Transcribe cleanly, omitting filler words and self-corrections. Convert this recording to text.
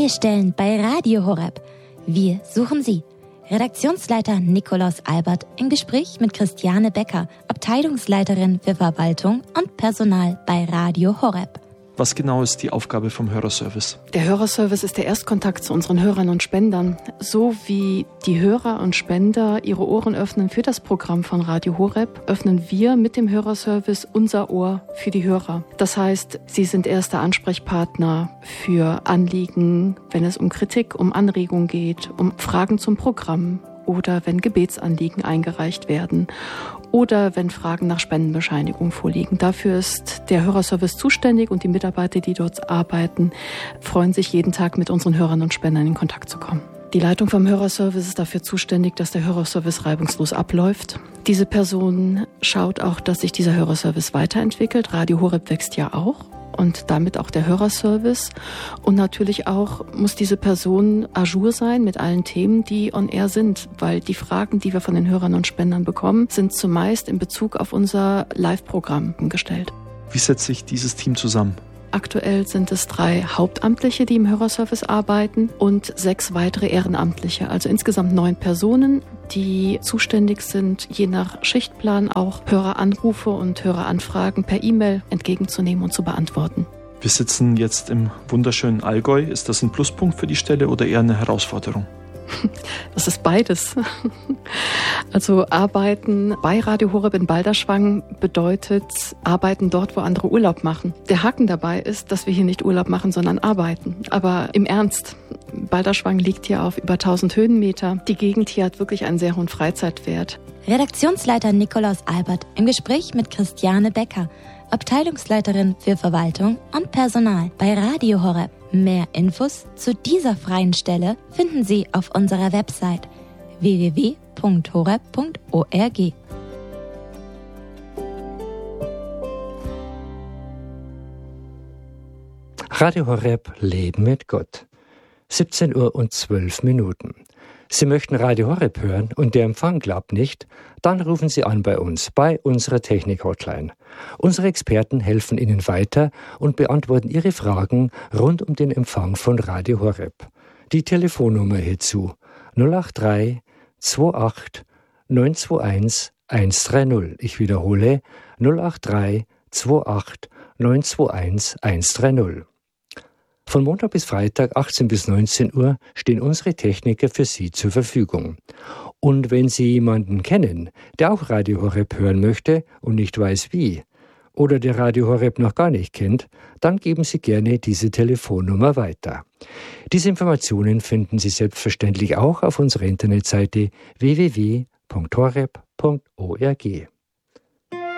Stellen bei Radio Horeb. Wir suchen Sie. Redaktionsleiter Nikolaus Albert im Gespräch mit Christiane Becker, Abteilungsleiterin für Verwaltung und Personal bei Radio Horeb. Was genau ist die Aufgabe vom Hörerservice? Der Hörerservice ist der Erstkontakt zu unseren Hörern und Spendern. So wie die Hörer und Spender ihre Ohren öffnen für das Programm von Radio Horeb, öffnen wir mit dem Hörerservice unser Ohr für die Hörer. Das heißt, sie sind erster Ansprechpartner für Anliegen, wenn es um Kritik, um Anregungen geht, um Fragen zum Programm oder wenn Gebetsanliegen eingereicht werden oder wenn Fragen nach Spendenbescheinigung vorliegen. Dafür ist der Hörerservice zuständig und die Mitarbeiter, die dort arbeiten, freuen sich jeden Tag mit unseren Hörern und Spendern in Kontakt zu kommen. Die Leitung vom Hörerservice ist dafür zuständig, dass der Hörerservice reibungslos abläuft. Diese Person schaut auch, dass sich dieser Hörerservice weiterentwickelt. Radio Horeb wächst ja auch. Und damit auch der Hörerservice. Und natürlich auch muss diese Person à jour sein mit allen Themen, die on air sind. Weil die Fragen, die wir von den Hörern und Spendern bekommen, sind zumeist in Bezug auf unser Live-Programm gestellt. Wie setzt sich dieses Team zusammen? Aktuell sind es 3 Hauptamtliche, die im Hörerservice arbeiten und 6 weitere Ehrenamtliche. Also insgesamt 9 Personen, die zuständig sind, je nach Schichtplan auch Höreranrufe und Höreranfragen per E-Mail entgegenzunehmen und zu beantworten. Wir sitzen jetzt im wunderschönen Allgäu. Ist das ein Pluspunkt für die Stelle oder eher eine Herausforderung? Das ist beides. Also arbeiten bei Radio Horeb in Balderschwang bedeutet arbeiten dort, wo andere Urlaub machen. Der Haken dabei ist, dass wir hier nicht Urlaub machen, sondern arbeiten. Aber im Ernst, Balderschwang liegt hier auf über 1000 Höhenmeter. Die Gegend hier hat wirklich einen sehr hohen Freizeitwert. Redaktionsleiter Nikolaus Albert im Gespräch mit Christiane Becker, Abteilungsleiterin für Verwaltung und Personal bei Radio Horeb. Mehr Infos zu dieser freien Stelle finden Sie auf unserer Website www.horeb.org. Radio Horeb Leben mit Gott. 17:12 Uhr. Sie möchten Radio Horeb hören und der Empfang klappt nicht? Dann rufen Sie an bei uns, bei unserer Technik-Hotline. Unsere Experten helfen Ihnen weiter und beantworten Ihre Fragen rund um den Empfang von Radio Horeb. Die Telefonnummer hierzu 083 28 921 130. Ich wiederhole 083 28 921 130. Von Montag bis Freitag 18 bis 19 Uhr stehen unsere Techniker für Sie zur Verfügung. Und wenn Sie jemanden kennen, der auch Radio Horeb hören möchte und nicht weiß wie, oder der Radio Horeb noch gar nicht kennt, dann geben Sie gerne diese Telefonnummer weiter. Diese Informationen finden Sie selbstverständlich auch auf unserer Internetseite www.horeb.org.